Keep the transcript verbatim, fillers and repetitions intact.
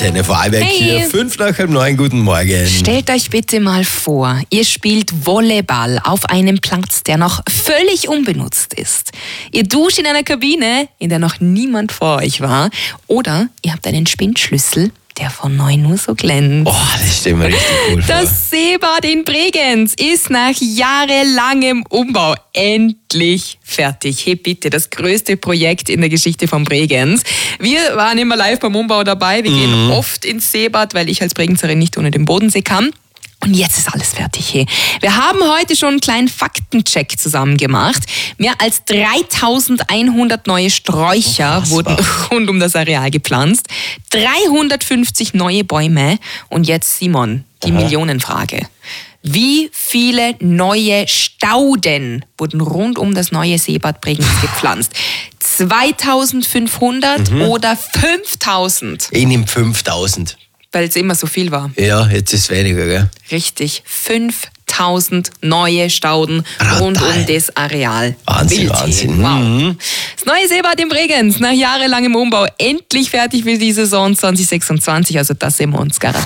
Antenne Vorarlberg Hey. hier. Fünf nach halb neun, guten Morgen. Stellt euch bitte mal vor, ihr spielt Volleyball auf einem Platz, der noch völlig unbenutzt ist. Ihr duscht in einer Kabine, in der noch niemand vor euch war. Oder ihr habt einen Spindschlüssel, der von neun Uhr so glänzt. Oh, das stellen wir richtig cool vor. Das Seebad in Bregenz ist nach jahrelangem Umbau endlich fertig. Hey bitte, das größte Projekt in der Geschichte von Bregenz. Wir waren immer live beim Umbau dabei. Wir gehen Mhm. oft ins Seebad, weil ich als Bregenzerin nicht ohne den Bodensee kann. Und jetzt ist alles fertig. Hey. Wir haben heute schon einen kleinen Faktencheck zusammen gemacht. Mehr als dreitausendeinhundert neue Sträucher Unfassbar. wurden rund um das Areal gepflanzt. dreihundertfünfzig neue Bäume. Und jetzt, Simon, die Aha. Millionenfrage. Wie viele neue Stauden wurden rund um das neue Seebad Bregenz gepflanzt? zweitausendfünfhundert Mhm. oder fünftausend? Ich nehme fünftausend. Weil es immer so viel war. Ja, jetzt ist es weniger, gell? Richtig, fünftausend neue Stauden Brutal. rund um das Areal. Wahnsinn, Wild, hey. Wahnsinn. Wow. Mhm. Das neue Seebad in Bregenz, nach jahrelangem Umbau, endlich fertig für die Saison zwanzig sechsundzwanzig. Also das sehen wir uns garantiert.